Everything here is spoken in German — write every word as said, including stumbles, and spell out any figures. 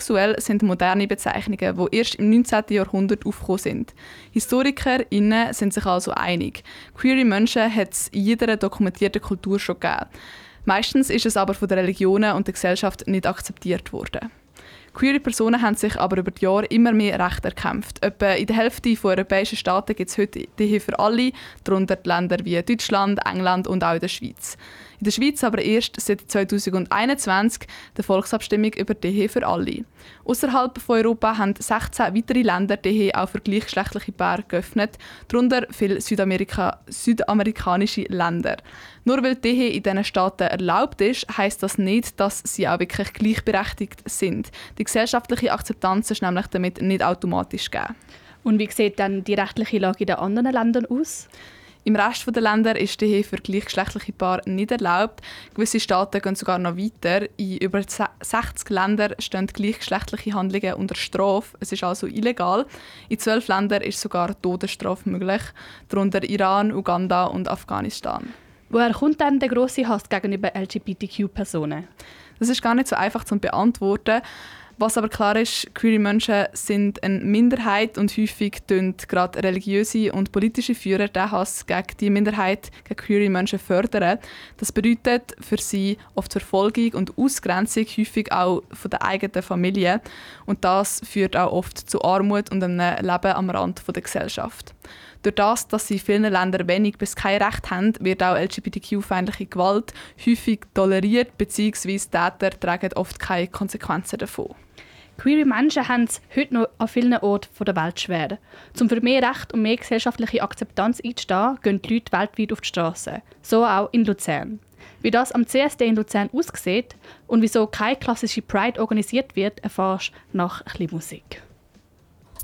Transsexuell sind moderne Bezeichnungen, die erst im neunzehnten Jahrhundert aufgekommen sind. HistorikerInnen sind sich also einig. Queere Menschen hat es in jeder dokumentierten Kultur schon gegeben. Meistens ist es aber von den Religionen und der Gesellschaft nicht akzeptiert worden. Queere Personen haben sich aber über die Jahre immer mehr Rechte erkämpft. Etwa in der Hälfte der europäischen Staaten gibt es heute die Ehe für alle, darunter die Länder wie Deutschland, England und auch in der Schweiz. In der Schweiz aber erst seit zweitausendeinundzwanzig der Volksabstimmung über die Ehe für alle. Außerhalb von Europa haben sechzehn weitere Länder die Ehe auch für gleichgeschlechtliche Paare geöffnet, darunter viele Südamerika- südamerikanische Länder. Nur weil die Ehe in diesen Staaten erlaubt ist, heisst das nicht, dass sie auch wirklich gleichberechtigt sind. Die gesellschaftliche Akzeptanz ist nämlich damit nicht automatisch gegeben. Und wie sieht dann die rechtliche Lage in den anderen Ländern aus? Im Rest der Länder ist die Ehe für gleichgeschlechtliche Paare nicht erlaubt. Gewisse Staaten gehen sogar noch weiter. In über sechzig Ländern stehen gleichgeschlechtliche Handlungen unter Strafe. Es ist also illegal. In zwölf Ländern ist sogar Todesstrafe möglich, darunter Iran, Uganda und Afghanistan. Woher kommt dann der grosse Hass gegenüber L G B T Q-Personen? Das ist gar nicht so einfach zu beantworten. Was aber klar ist, queere Menschen sind eine Minderheit und häufig tun gerade religiöse und politische Führer den Hass gegen die Minderheit, gegen queere Menschen fördern. Das bedeutet für sie oft Verfolgung und Ausgrenzung, häufig auch von der eigenen Familie. Und das führt auch oft zu Armut und einem Leben am Rand der Gesellschaft. Durch das, dass sie in vielen Ländern wenig bis kein Recht haben, wird auch L G B T Q-feindliche Gewalt häufig toleriert, bzw. Täter tragen oft keine Konsequenzen davon. Queere Menschen haben es heute noch an vielen Orten der Welt schwer. Um für mehr Recht und mehr gesellschaftliche Akzeptanz einzustehen, gehen die Leute weltweit auf die Straße. So auch in Luzern. Wie das am C S D in Luzern aussieht und wieso keine klassische Pride organisiert wird, erfährst du nach ein bisschen Musik.